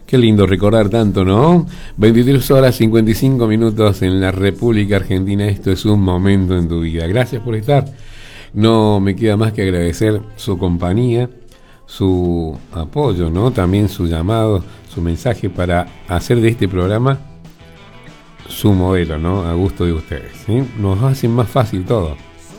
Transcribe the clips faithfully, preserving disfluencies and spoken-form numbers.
Qué lindo recordar tanto, ¿no? veintitrés horas cincuenta y cinco minutos en la República Argentina. Esto es un momento en tu vida. Gracias por estar. No me queda más que agradecer su compañía, su apoyo, ¿no? También su llamado, su mensaje para hacer de este programa su modelo, ¿no? A gusto de ustedes, ¿sí? Nos hacen más fácil todo.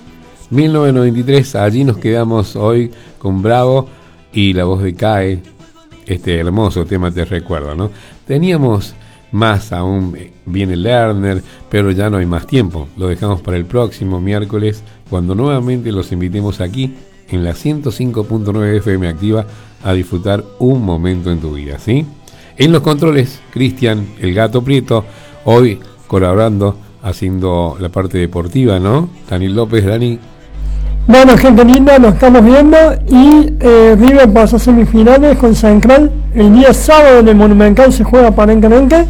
mil novecientos noventa y tres, allí nos quedamos hoy con Bravo y la voz de Cae. Este hermoso tema Te Recuerdo, ¿no? Teníamos más aún, viene Lerner, pero ya no hay más tiempo. Lo dejamos para el próximo miércoles, cuando nuevamente los invitemos aquí, en la ciento cinco punto nueve F M Activa, a disfrutar un momento en tu vida, ¿sí? En los controles, Cristian, el Gato Prieto, hoy colaborando, haciendo la parte deportiva, ¿no? Dani López, Dani. Bueno, gente linda, nos estamos viendo y eh, River pasó a semifinales con Central. El día sábado en el Monumental se juega Palenque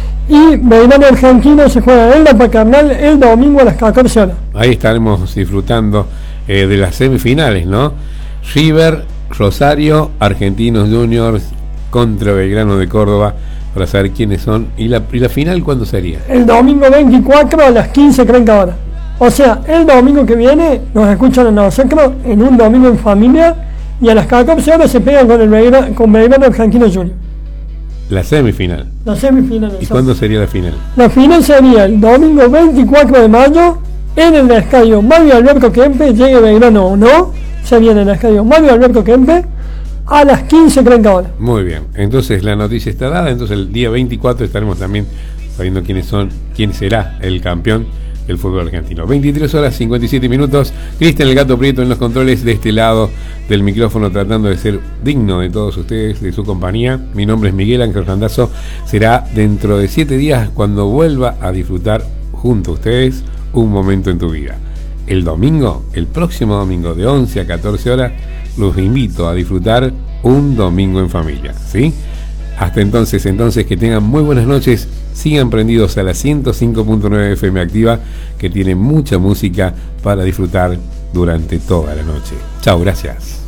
y Belgrano Argentino se juega en la Paternal el domingo a las catorce horas. Ahí estaremos disfrutando eh, de las semifinales, ¿no? River, Rosario, Argentinos Juniors contra Belgrano de Córdoba, para saber quiénes son. ¿Y la, y la final cuándo sería? El domingo veinticuatro a las quince treinta horas. O sea, el domingo que viene nos escuchan a nosotros en un domingo en familia y a las catorce horas se pegan con el Belgrano, con Belgrano Argentino Junior. La semifinal. La semifinal. ¿Y exacto. ¿Cuándo sería la final? La final sería el domingo veinticuatro de mayo en el estadio Mario Alberto Kempe, llegue Belgrano o no, sería en el estadio Mario Alberto Kempe a las quince treinta horas. Muy bien, entonces la noticia está dada, entonces el día veinticuatro estaremos también sabiendo quiénes son, quién será el campeón el fútbol argentino. veintitrés horas cincuenta y siete minutos. Cristian el Gato Prieto en los controles de este lado del micrófono, tratando de ser digno de todos ustedes, de su compañía. Mi nombre es Miguel Ángel Randazzo. Será dentro de siete días cuando vuelva a disfrutar junto a ustedes un momento en tu vida. El domingo, el próximo domingo de once a catorce horas, los invito a disfrutar un domingo en familia, ¿sí? Hasta entonces, entonces que tengan muy buenas noches. Sigan prendidos a la ciento cinco punto nueve F M Activa, que tiene mucha música para disfrutar durante toda la noche. Chao, gracias.